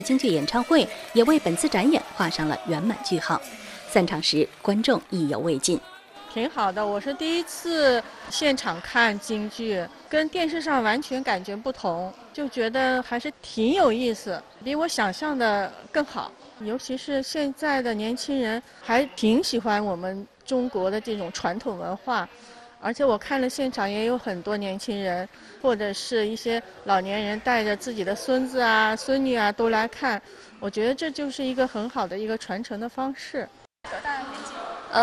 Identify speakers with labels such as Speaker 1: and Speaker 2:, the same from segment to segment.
Speaker 1: 京剧演唱会也为本次展演画上了圆满句号。散场时，观众意犹未尽。
Speaker 2: 挺好的，我是第一次现场看京剧，跟电视上完全感觉不同，就觉得还是挺有意思，比我想象的更好。尤其是现在的年轻人还挺喜欢我们中国的这种传统文化，而且我看了现场也有很多年轻人或者是一些老年人带着自己的孙子啊、孙女啊都来看，我觉得这就是一个很好的一个传承的方式。
Speaker 3: 多大年纪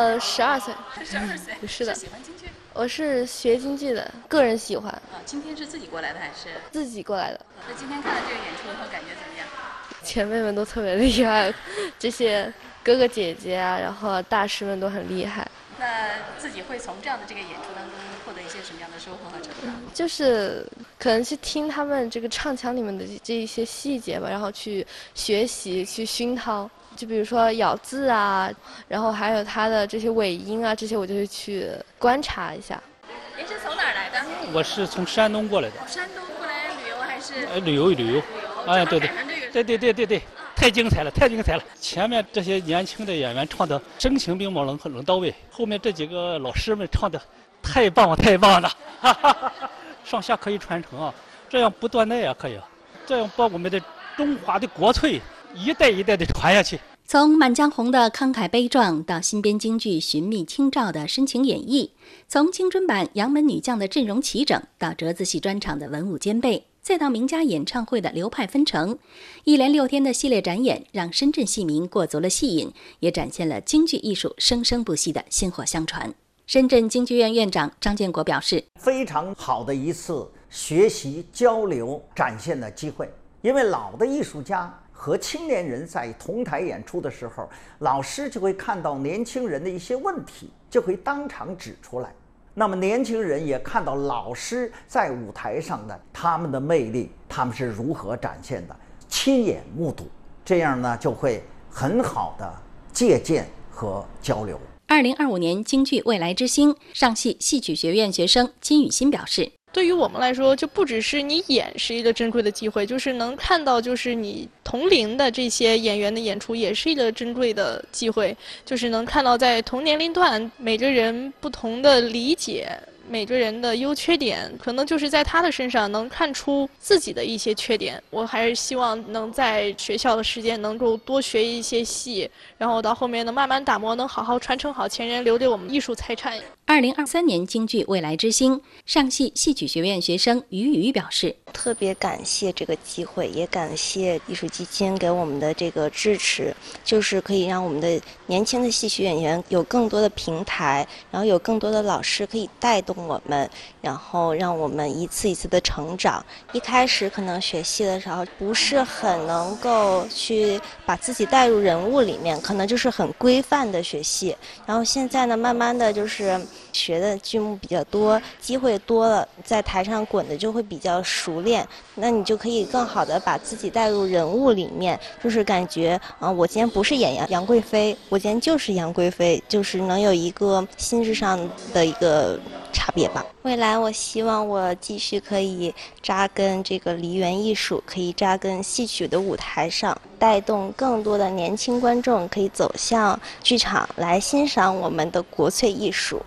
Speaker 4: ？12岁。
Speaker 3: 是12岁。
Speaker 4: 是的。
Speaker 3: 是喜欢京剧？
Speaker 4: 我是学京剧的，个人喜欢。
Speaker 3: 今天是自己过来的还是？
Speaker 4: 自己过来的。
Speaker 3: 那今天看了这个演出后感觉怎么样？
Speaker 4: 前辈们都特别厉害，这些哥哥姐姐啊，然后大师们都很厉害。
Speaker 3: 那自己会从这样的这个演出当中获得一些什么样的收获和成长？
Speaker 4: 就是可能去听他们这个唱腔里面的这一些细节吧，然后去学习、去熏陶。就比如说咬字啊，然后还有它的这些尾音啊，这些我就会去观察一下。
Speaker 3: 您是从哪儿来的？
Speaker 5: 我是从山东过来的。
Speaker 3: 山东过来旅游还是？
Speaker 5: 旅游。哎，对，太精彩了，太精彩了！前面这些年轻的演员唱的声情并茂，很到位，后面这几个老师们唱的太棒了，哈哈，上下可以传承啊，这样不断代啊，可以，这样把我们的中华的国粹一代一代的传下去。
Speaker 1: 从《满江红》的慷慨悲壮到新编京剧寻觅清照的深情演绎，从青春版杨门女将的阵容齐整到折子戏专场的文武兼备，再到名家演唱会的流派纷呈，一连6天的系列展演让深圳戏迷过足了戏瘾，也展现了京剧艺术生生不息的薪火相传。深圳京剧院院长张建国表示，
Speaker 6: 非常好的一次学习交流展现的机会，因为老的艺术家和青年人在同台演出的时候，老师就会看到年轻人的一些问题，就会当场指出来。那么年轻人也看到老师在舞台上的他们的魅力，他们是如何展现的，亲眼目睹，这样呢就会很好的借鉴和交流。
Speaker 1: 2025年京剧未来之星，上戏戏曲学院学生金雨欣表示，
Speaker 7: 对于我们来说，就不只是你演是一个珍贵的机会，就是能看到就是你同龄的这些演员的演出也是一个珍贵的机会，就是能看到在同年龄段每个人不同的理解，每个人的优缺点，可能就是在他的身上能看出自己的一些缺点。我还是希望能在学校的时间能够多学一些戏，然后到后面能慢慢打磨，能好好传承好前人留给我们艺术财产。
Speaker 1: 2023年京剧未来之星，上戏戏曲学院学生于宇表示，
Speaker 8: 特别感谢这个机会，也感谢艺术基金给我们的这个支持，就是可以让我们的年轻的戏曲演员有更多的平台，然后有更多的老师可以带动我们，然后让我们一次一次的成长。一开始可能学戏的时候不是很能够去把自己带入人物里面，可能就是很规范的学戏，然后现在呢慢慢的就是学的剧目比较多，机会多了，在台上滚的就会比较熟练，那你就可以更好的把自己带入人物里面，就是感觉我今天不是演杨贵妃，我今天就是杨贵妃，就是能有一个心智上的一个差别吧。未来我希望我继续可以扎根这个梨园艺术，可以扎根戏曲的舞台上，带动更多的年轻观众可以走向剧场来欣赏我们的國粹藝術。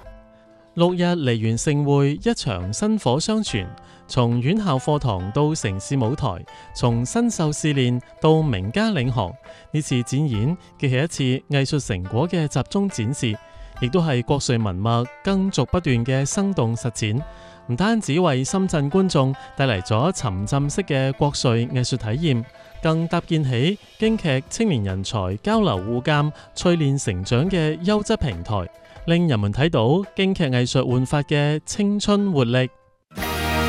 Speaker 9: 6日梨園盛會，一場薪火相傳，從院校課堂到城市舞台，從新秀試練到名家領航，呢次展演既係一次藝術成果嘅集中展示，亦都係國粹文脈更續不斷嘅生動實踐，唔單止為深圳觀眾帶嚟咗沉浸式嘅國粹藝術體驗，更搭建起京劇青年人才交流互鑑、淬煉成長嘅優質平台，令人們睇到京劇藝術煥發嘅青春活力。